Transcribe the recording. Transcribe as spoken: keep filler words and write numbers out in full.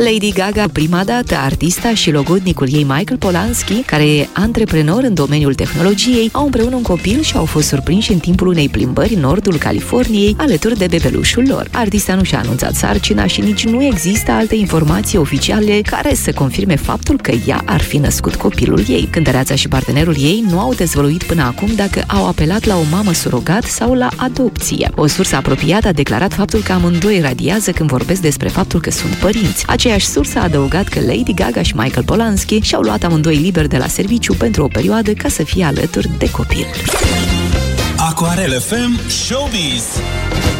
Lady Gaga, prima dată, artista și logodnicul ei Michael Polanski, care e antreprenor în domeniul tehnologiei, au împreună un copil și au fost surprinși în timpul unei plimbări în nordul Californiei, alături de bebelușul lor. Artista nu și-a anunțat sarcina și nici nu există alte informații oficiale care să confirme faptul că ea ar fi născut copilul ei. Cântăreața și partenerul ei nu au dezvăluit până acum dacă au apelat la o mamă surogat sau la adopție. O sursă apropiată a declarat faptul că amândoi radiază când vorbesc despre faptul că sunt părinți. Aceeași sursă a adăugat că Lady Gaga și Michael Polanski și-au luat amândoi liber de la serviciu pentru o perioadă ca să fie alături de copil. Aquarel F M Showbiz.